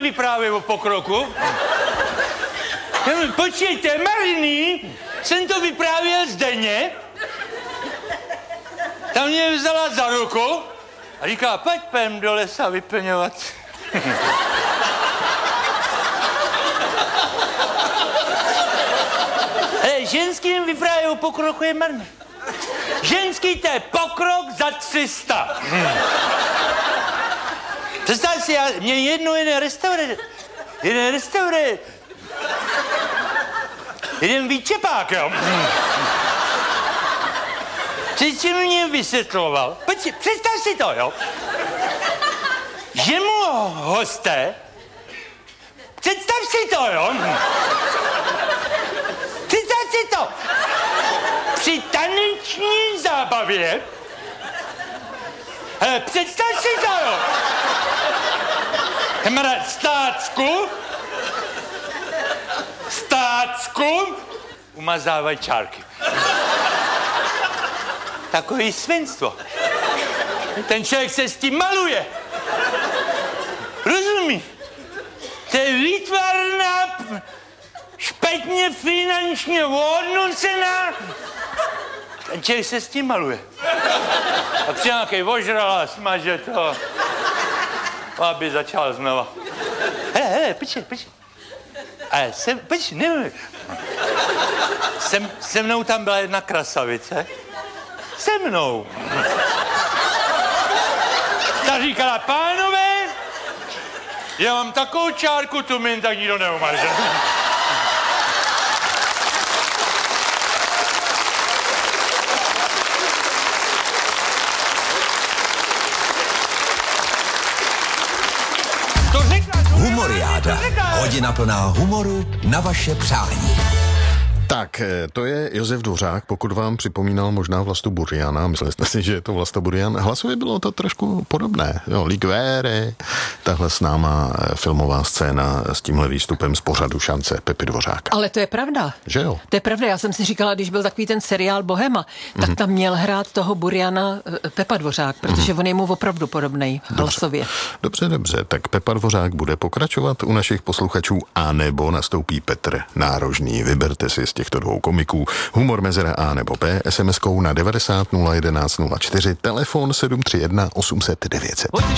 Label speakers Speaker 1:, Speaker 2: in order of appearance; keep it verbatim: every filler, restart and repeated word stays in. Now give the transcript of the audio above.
Speaker 1: vyprávět o pokroku. Počkejte, Mariný, jsem to vyprávěl Zdeně. Ta mě vzala za ruku a říká, pojď půjdem do lesa vyplňovat. Hele, ženským vyprávět o pokroku je marné. Ženský, to je pokrok za tři sta. Hmm. Představ si, já, mě jednou jeden restaurant, jeden restaurant, jeden výčepák, jo. Hmm. Přečím mě vysvětloval, pojď, představ si to, jo, že mu hosté, představ si to, jo, představ si to, při taneční zábavě, hele, představ si to, jo, kamarád, stácku, stácku, umazávaj čárky. Takový svinstvo. Ten člověk se s tím maluje. Rozumí? To je výtvarná, špatně finančně hodnocená. Ten člověk se s tím maluje. A při nějakej ožrala, smaže to, aby začal znova. Hele, hele, počkej, počkej. Ale jsem, počkej, nevím. Sem, se mnou tam byla jedna krasavice. Se mnou. Ta říkala, pánové, já mám takovou čárku, tu mi tak nikdo neumaže. To řekla, to
Speaker 2: Humoriáda.
Speaker 1: to řekla.
Speaker 2: Hodina plná humoru na vaše přání.
Speaker 3: Tak, to je Josef Dvořák, pokud vám připomínal možná Vlastu Buriana, mysleli jste si, že je to Vlasta Burian. Hlasově bylo to trošku podobné. Jo, Ligvére, tahle známá filmová scéna s tímhle výstupem z pořadu Šance Pepy Dvořák.
Speaker 4: Ale to je pravda.
Speaker 3: Že jo?
Speaker 4: To je pravda, já jsem si říkala, když byl takový ten seriál Bohema, tak mm-hmm. tam měl hrát toho Buriana Pepa Dvořák, protože mm-hmm. on je mu opravdu podobnej hlasově.
Speaker 3: Dobře, dobře, tak Pepa Dvořák bude pokračovat u našich posluchačů, a nebo nastoupí Petr Nárožný. Vyberte si z těchto dvou komiků humor mezera A nebo B, es em eskou na devadesát nula jedenáct nula čtyři, telefon sedm tři jedna osm set devět set.